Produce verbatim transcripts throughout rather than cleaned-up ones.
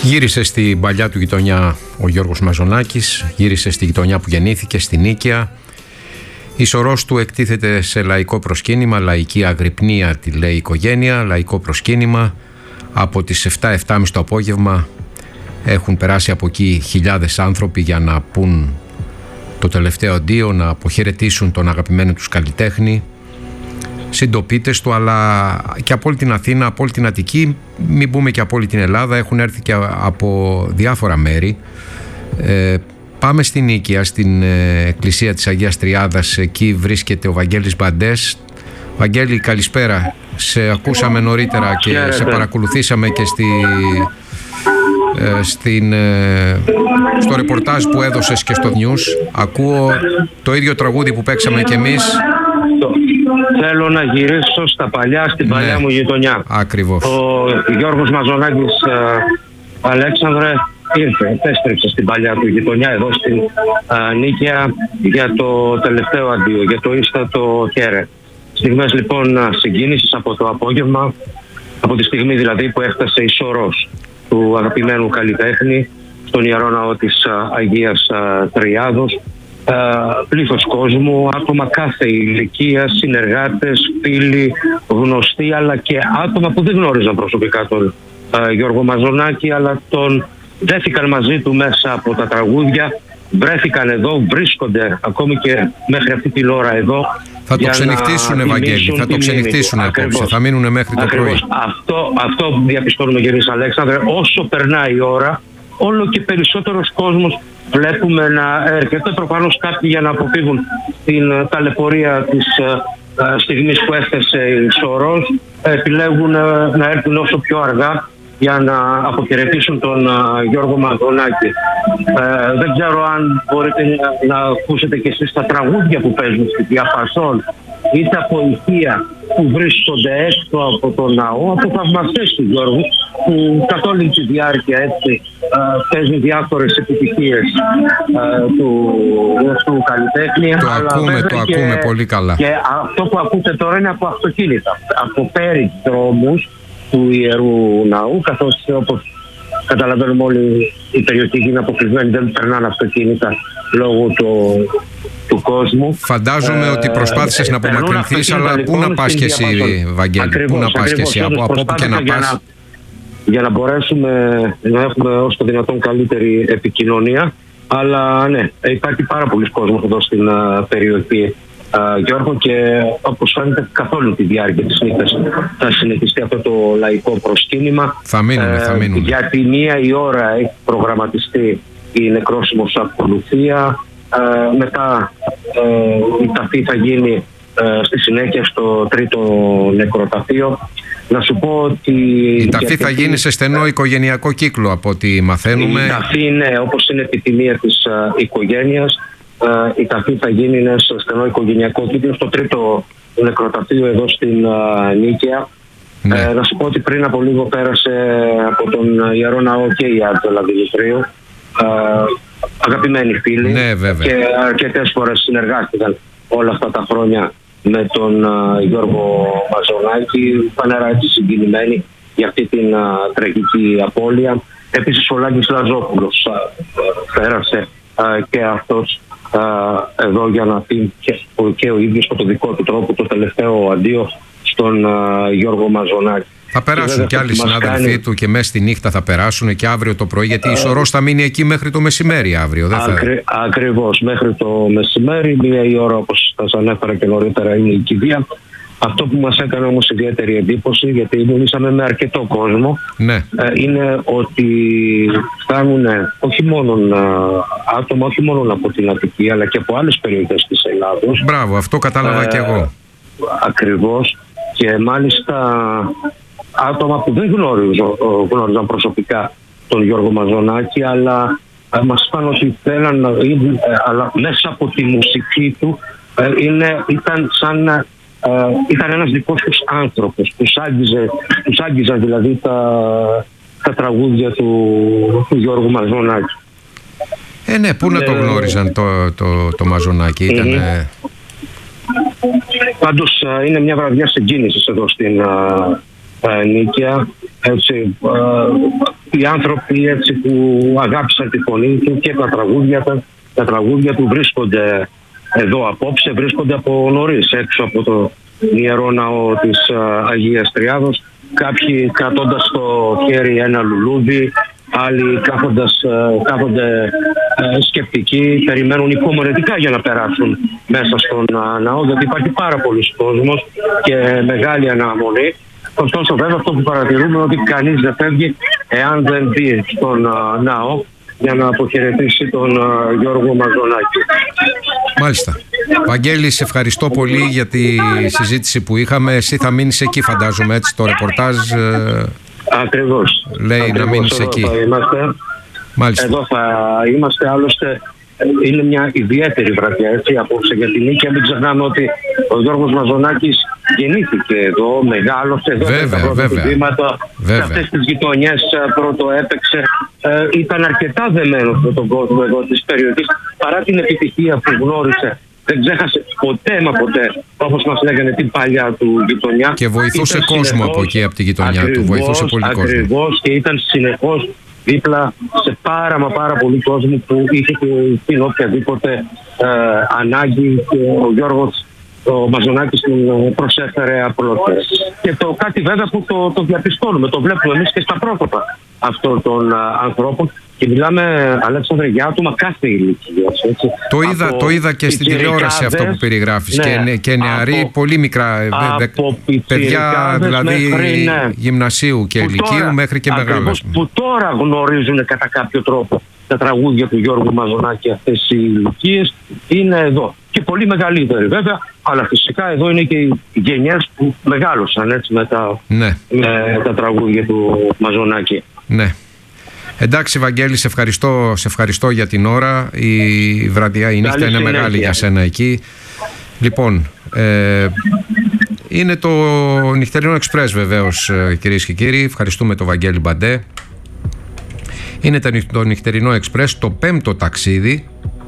Γύρισε στην παλιά του γειτονιά ο Γιώργος Μαζονάκης, γύρισε στη γειτονιά που γεννήθηκε, στην Νίκαια. Η σωρός του εκτίθεται σε λαϊκό προσκύνημα, λαϊκή αγρυπνία τη λέει η οικογένεια, λαϊκό προσκύνημα. Από τις επτά επτά και μισή το απόγευμα έχουν περάσει από εκεί χιλιάδες άνθρωποι για να πούν το τελευταίο αντίο, να αποχαιρετήσουν τον αγαπημένο τους καλλιτέχνη. Συντοπίτες του, αλλά και από όλη την Αθήνα, από όλη την Αττική, μην πούμε και από όλη την Ελλάδα, έχουν έρθει και από διάφορα μέρη. Ε, πάμε στην Νίκαια, στην ε, εκκλησία της Αγίας Τριάδας. Εκεί βρίσκεται ο Βαγγέλης Μπαντές. Βαγγέλη, καλησπέρα. Σε ακούσαμε νωρίτερα και Χαίρετε. Σε παρακολουθήσαμε και στη, ε, στην, ε, στο ρεπορτάζ που έδωσες και στο News. Ακούω το ίδιο τραγούδι που παίξαμε κι εμείς. Θέλω να γυρίσω στα παλιά, στην ναι, παλιά μου γειτονιά. Ακριβώς. Ο Γιώργος Μαζονάκης, ε, Αλέξανδρε, ήρθε, επέστρεψε στην παλιά του γειτονιά εδώ στην ε, Νίκαια για το τελευταίο αντίο, για το ίστατο χέρε. Στιγμές λοιπόν συγκίνησης από το απόγευμα, από τη στιγμή δηλαδή που έφτασε η σωρός του αγαπημένου καλλιτέχνη στον Ιερό Ναό της ε, Αγίας ε, Τριάδος. Uh, πλήθος κόσμου, άτομα κάθε ηλικία, συνεργάτες, φίλοι, γνωστοί, αλλά και άτομα που δεν γνώριζαν προσωπικά τον uh, Γιώργο Μαζονάκη, αλλά τον δέθηκαν μαζί του μέσα από τα τραγούδια, βρέθηκαν εδώ, βρίσκονται ακόμη και μέχρι αυτή την ώρα εδώ. Θα το ξενυχτήσουν, Ευαγγέλη, θα το ξενυχτήσουν απόψε, θα μείνουν μέχρι το πρωί. Αυτό, αυτό διαπιστώνουμε, κύριε Αλέξανδρε, όσο περνάει η ώρα, όλο και περισσότερος κόσμος βλέπουμε να έρχεται. Προφανώς κάποιοι, για να αποφύγουν την ταλαιπωρία της uh, στιγμής που έφτασε η σωρός, επιλέγουν uh, να έρθουν όσο πιο αργά για να αποχαιρετήσουν τον uh, Γιώργο Μαζονάκη. Uh, δεν ξέρω αν μπορείτε να, να ακούσετε και εσείς τα τραγούδια που παίζουν στη διαπασόν, είτε από ηχεία που βρίσκονται έξω από τον ναό, από θαυμαστές του Γιώργου, που καθ' όλη τη διάρκεια έτσι παίζουν διάφορες επιτυχίες του γνωστού καλλιτέχνη. Το ακούμε, το και, ακούμε πολύ καλά. Και αυτό που ακούτε τώρα είναι από αυτοκίνητα, από περιδρόμους του Ιερού Ναού, καθώς όπως καταλαβαίνουμε όλοι η περιοχή είναι αποκλεισμένη, δεν περνάνε αυτοκίνητα λόγω του, του κόσμου. Φαντάζομαι ε, ότι προσπάθησες ε, να απομακρυνθείς, αλλά πού να πας και εσύ, Βαγγέλη, ακριβώς, πού να πας και εσύ, από, από όπου και να πας. Να, για να μπορέσουμε να έχουμε όσο το δυνατόν καλύτερη επικοινωνία, αλλά ναι, υπάρχει πάρα πολλοί κόσμος εδώ στην uh, περιοχή, uh, Γιώργο, και όπως φαίνεται καθ' όλη τη διάρκεια της νύχτας θα συνεχιστεί αυτό το λαϊκό προσκύνημα. Θα μείνουμε, θα μείνουμε. Uh, για τη μία η ώρα έχει προγραμματιστεί η νεκρόσιμος ακολουθία, uh, μετά uh, η ταφή θα γίνει uh, στη συνέχεια στο τρίτο νεκροταφείο. Να σου πω ότι η ταφή θα γίνει σε στενό οικογενειακό κύκλο, από ό,τι μαθαίνουμε. Η ταφή είναι, όπως είναι επιθυμία της uh, οικογένειας, uh, η ταφή θα γίνει ναι, σε στενό οικογενειακό κύκλο στο τρίτο νεκροταφείο εδώ στην uh, Νίκαια. Ναι. Uh, να σου πω ότι πριν από λίγο πέρασε από τον Ιερό Ναό και η Άντζελα Δημητρίου, uh, αγαπημένοι φίλοι, ναι, και αρκετές φορές συνεργάστηκαν όλα αυτά τα χρόνια με τον uh, Γιώργο Μαζονάκη, φανερά έτσι συγκινημένοι για αυτή την uh, τραγική απώλεια. Επίσης ο Λάγκης Λαζόπουλος uh, πέρασε uh, και αυτός uh, εδώ για να πει και, και ο ίδιος με το δικό του τρόπο το τελευταίο αντίο στον uh, Γιώργο Μαζονάκη. Θα περάσουν και άλλοι συνάδελφοί κάνει... του και μέσα στη νύχτα θα περάσουν και αύριο το πρωί, γιατί η σωρός θα μείνει εκεί μέχρι το μεσημέρι αύριο. Δεν θα... Ακρι... Ακριβώς, μέχρι το μεσημέρι, μία η ώρα όπως σας ανέφερα και νωρίτερα είναι η κηδεία. Αυτό που μας έκανε όμως ιδιαίτερη εντύπωση, γιατί μιλήσαμε με αρκετό κόσμο, ναι, είναι ότι φτάνουν όχι μόνο άτομα, όχι μόνο από την Αττική, αλλά και από άλλες περιοχές της Ελλάδος. Μπράβο, αυτό κατάλαβα ε, και εγώ. Ακριβώς, και μάλιστα άτομα που δεν γνώριζαν, γνώριζαν προσωπικά τον Γιώργο Μαζονάκη, αλλά μας είπαν ότι θέλαν να είναι, αλλά μέσα από τη μουσική του είναι, ήταν σαν ήταν ένας δικός τους άνθρωπος, τους άγγιζε, τους άγγιζαν δηλαδή τα, τα τραγούδια του, του Γιώργου Μαζονάκη. Ε, ναι, πού να το γνώριζαν το, το, το Μαζονάκη, ήταν... Mm-hmm. Πάντως είναι μια βραδιά συγκίνησης εδώ στην uh, uh, Νίκαια. Έτσι, uh, οι άνθρωποι έτσι που αγάπησαν τη φωνή του και τα τραγούδια, τα, τα τραγούδια του βρίσκονται εδώ απόψε, βρίσκονται από νωρίς έξω από το Ιερό Ναό της α, Αγίας Τριάδος, κάποιοι κρατώντας στο χέρι ένα λουλούδι, άλλοι κάθοντας, κάθονται ε, σκεπτικοί, περιμένουν υπομονετικά για να περάσουν μέσα στον ναό, γιατί υπάρχει πάρα πολλοί κόσμος και μεγάλη αναμονή. Ωστόσο βέβαια αυτό που παρατηρούμε είναι ότι κανείς δεν φεύγει εάν δεν μπει στον α, ναό για να αποχαιρετήσει τον α, Γιώργο Μαζονάκη. Μάλιστα. Βαγγέλη, σε ευχαριστώ πολύ για τη συζήτηση που είχαμε. Εσύ θα μείνεις εκεί, φαντάζομαι, έτσι, το ρεπορτάζ ε, ακριβώς. λέει Ακριβώς. να μείνεις εδώ εκεί. Θα είμαστε. Μάλιστα. Εδώ θα είμαστε, άλλωστε είναι μια ιδιαίτερη βραδιά, έτσι, απόψε για την Νίκαια. Μην ξεχνάμε ότι ο Γιώργος Μαζονάκης γεννήθηκε εδώ, μεγάλωσε εδώ, βέβαια, τα πρώτα του βήματα, σε αυτές τις γειτονιές πρώτο έπαιξε. Ε, ήταν αρκετά δεμένος με τον κόσμο εδώ της περιοχής, παρά την επιτυχία που γνώρισε. Δεν ξέχασε ποτέ μα ποτέ, όπως μας λέγανε, την παλιά του γειτονιά. Και βοηθούσε ήταν κόσμο συνεχώς, από εκεί, από τη γειτονιά ακριβώς, του. Βοηθούσε πολύ κόσμο. Ακριβώς, και ήταν συνεχώς δίπλα σε πάρα μα πάρα πολύ κόσμο που είχε την οποιαδήποτε ε, ανάγκη, και ο Γιώργος ο Μαζονάκης του προσέφερε απλότητες. Και το κάτι βέβαια που το, το διαπιστώνουμε, το βλέπουμε εμείς και στα πρόσωπα αυτών των α, ανθρώπων. Και μιλάμε, Αλέξανδρε, για άτομα κάθε ηλικίας. Το είδα, από το είδα και στην τηλεόραση αυτό που περιγράφεις. Ναι, και, και νεαροί, από, πολύ μικρά, από παιδιά δηλαδή μέχρι, ναι, γυμνασίου και ηλικίου μέχρι και μεγάλες. Που τώρα γνωρίζουν κατά κάποιο τρόπο τα τραγούδια του Γιώργου Μαζονάκη αυτές οι ηλικίες, είναι εδώ. Και πολύ μεγαλύτεροι βέβαια, αλλά φυσικά εδώ είναι και οι γενιές που μεγάλωσαν έτσι, με, τα, ναι. με τα τραγούδια του Μαζονάκη. Ναι. Εντάξει, Βαγγέλη, σε ευχαριστώ, σε ευχαριστώ για την ώρα. Η βραδιά, η νύχτα είναι μεγάλη για σένα εκεί. Λοιπόν, ε, είναι το νυχτερινό εξπρές βεβαίως, κυρίες και κύριοι. Ευχαριστούμε τον Βαγγέλη Μπαντέ. Είναι το νυχτερινό εξπρές, το πέμπτο ταξίδι.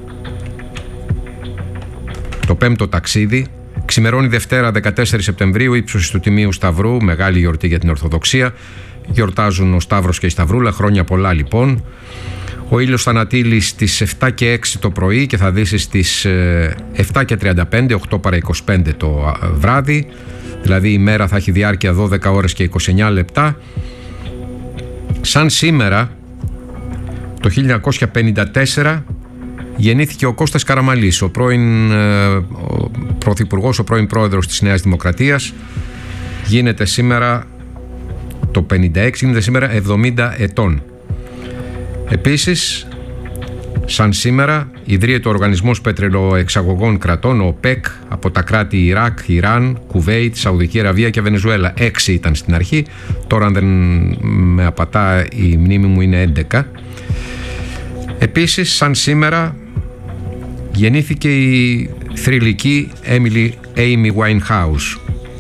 Το πέμπτο ταξίδι. Ξημερώνει Δευτέρα δεκατέσσερις Σεπτεμβρίου, ύψωση του Τιμίου Σταυρού, μεγάλη γιορτή για την Ορθοδοξία. Γιορτάζουν ο Σταύρος και η Σταυρούλα, χρόνια πολλά λοιπόν. Ο ήλιος θα ανατείλει στις εφτά και έξι το πρωί και θα δύσει στις εφτά και τριάντα πέντε, οκτώ παρά είκοσι πέντε το βράδυ. Δηλαδή η μέρα θα έχει διάρκεια δώδεκα ώρες και είκοσι εννιά λεπτά. Σαν σήμερα, το χίλια εννιακόσια πενήντα τέσσερα, γεννήθηκε ο Κώστας Καραμαλής, ο πρώην ο πρωθυπουργός, ο πρώην πρόεδρος της Νέας Δημοκρατίας. Γίνεται σήμερα το πενήντα έξι, γίνεται σήμερα εβδομήντα ετών. Επίσης, σαν σήμερα, ιδρύεται ο Οργανισμός Πετρελοεξαγωγών Κρατών, ο ΟΠΕΚ, από τα κράτη Ιράκ, Ιράν, Κουβέιτ, Σαουδική Αραβία και Βενεζουέλα. Έξι ήταν στην αρχή, τώρα αν δεν με απατά η μνήμη μου είναι έντεκα. Επίσης, σαν σήμερα, γεννήθηκε η θρυλική Emily Amy Winehouse.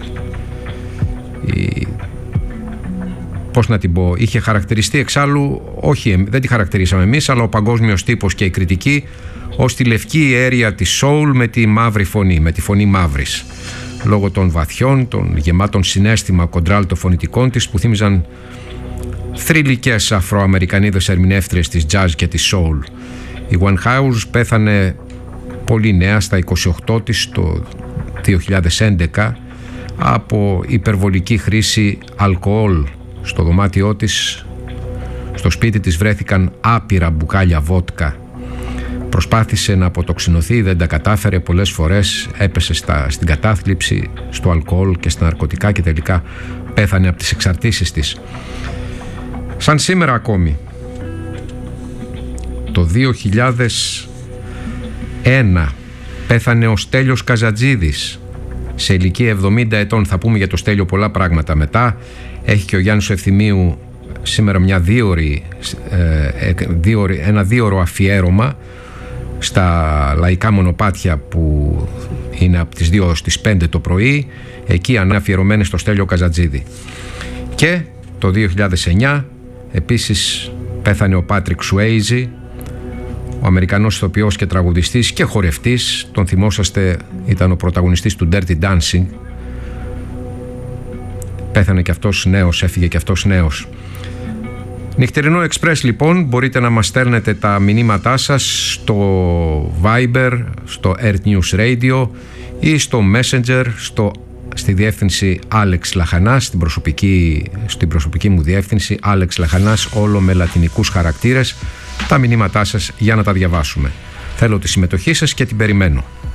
Η πώς να την πω, είχε χαρακτηριστεί εξάλλου, όχι δεν τη χαρακτηρίσαμε εμείς, αλλά ο παγκόσμιος τύπος και η κριτική, ως τη λευκή ιέρια της soul με τη μαύρη φωνή, με τη φωνή μαύρης, λόγω των βαθιών, των γεμάτων συναίσθημα κοντράλτο φωνητικών της που θύμιζαν θρυλικές Αφροαμερικανίδες ερμηνεύτριες της jazz και της soul. Η Winehouse πέθανε πολύ νέα, στα είκοσι οκτώ της, το δύο χιλιάδες έντεκα, από υπερβολική χρήση αλκοόλ. Στο δωμάτιό της, στο σπίτι της, βρέθηκαν άπειρα μπουκάλια βότκα. Προσπάθησε να αποτοξινωθεί, δεν τα κατάφερε, πολλές φορές έπεσε στα, στην κατάθλιψη, στο αλκοόλ και στα ναρκωτικά και τελικά πέθανε από τις εξαρτήσεις της. Σαν σήμερα ακόμη, το δύο χιλιάδες ένα, πέθανε ο Στέλιος Καζατζίδης σε ηλικία εβδομήντα ετών. Θα πούμε για το Στέλιο πολλά πράγματα μετά. Έχει και ο Γιάννης Ευθυμίου σήμερα μια δίωρη, ε, δίωρη, ένα δίωρο αφιέρωμα στα λαϊκά μονοπάτια που είναι από τις δύο στις πέντε το πρωί. Εκεί είναι αφιερωμένες στο Στέλιο Καζατζίδη. Και το δύο χιλιάδες εννιά επίσης πέθανε ο Πάτρικ Σουέιζι, ο Αμερικανός ηθοποιός και τραγουδιστής και χορευτής. Τον θυμόσαστε, ήταν ο πρωταγωνιστής του Dirty Dancing. Πέθανε και αυτός νέος, έφυγε και αυτός νέος. Νυχτερινό Express λοιπόν, μπορείτε να μας στέλνετε τα μηνύματά σας στο Viber, στο Earth News Radio ή στο Messenger, στο, στη διεύθυνση Alex Λαχανάς, στην προσωπική, στην προσωπική μου διεύθυνση Alex Λαχανάς, όλο με λατινικούς χαρακτήρες, τα μηνύματά σας για να τα διαβάσουμε. Θέλω τη συμμετοχή σας και την περιμένω.